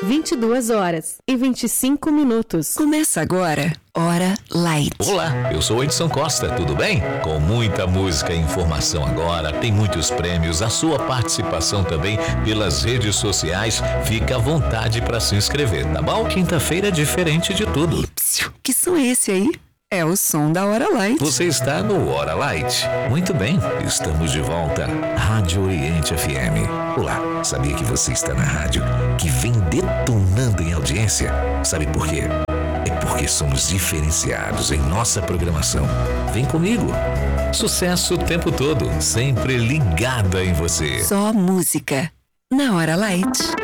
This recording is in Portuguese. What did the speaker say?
22h25. Começa agora, Hora Light. Olá, eu sou o Edson Costa, tudo bem? Com muita música e informação agora, tem muitos prêmios, a sua participação também pelas redes sociais, fica à vontade para se inscrever, tá bom? Quinta-feira é diferente de tudo. Que som é esse aí? É o som da Hora Light. Você está no Hora Light. Muito bem, estamos de volta. Rádio Oriente FM. Olá, sabia que você está na rádio que vem detonando em audiência? Sabe por quê? É porque somos diferenciados em nossa programação. Vem comigo. Sucesso o tempo todo, sempre ligada em você. Só música na Hora Light.